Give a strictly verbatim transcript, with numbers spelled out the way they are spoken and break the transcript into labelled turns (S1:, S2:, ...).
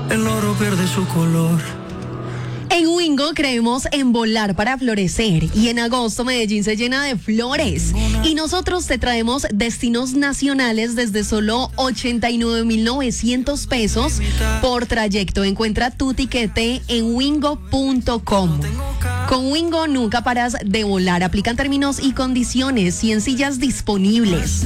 S1: el oro pierde su color.
S2: En Wingo creemos en volar para florecer y en agosto Medellín se llena de flores y nosotros te traemos destinos nacionales desde solo ochenta y nueve mil novecientos pesos por trayecto. Encuentra tu tiquete en wingo punto com. Con Wingo nunca paras de volar. Aplican términos y condiciones, cien sillas disponibles.